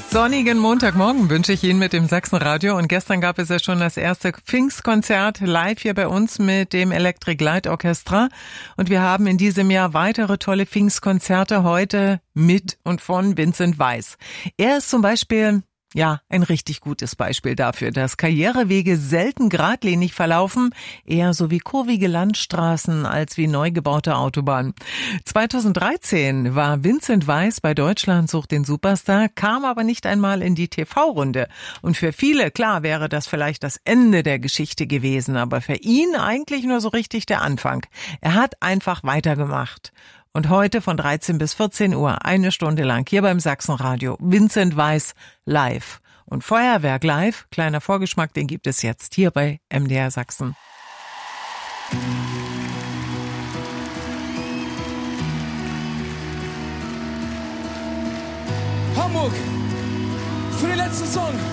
Sonnigen Montagmorgen wünsche ich Ihnen mit dem Sachsenradio. Und gestern gab es ja schon das erste Pfingstkonzert live hier bei uns mit dem Electric Light Orchestra. Und wir haben in diesem Jahr weitere tolle Pfingstkonzerte heute mit und von Vincent Weiss. Er ist zum Beispiel ein richtig gutes Beispiel dafür, dass Karrierewege selten geradlinig verlaufen, eher so wie kurvige Landstraßen als wie neu gebaute Autobahnen. 2013 war Vincent Weiss bei Deutschland sucht den Superstar, kam aber nicht einmal in die TV-Runde. Und für viele, klar, wäre das vielleicht das Ende der Geschichte gewesen, aber für ihn eigentlich nur so richtig der Anfang. Er hat einfach weitergemacht. Und heute von 13 bis 14 Uhr, eine Stunde lang, hier beim Sachsenradio, Vincent Weiss live. Und Feuerwerk live, kleiner Vorgeschmack, den gibt es jetzt hier bei MDR Sachsen. Hamburg, für den letzten Song.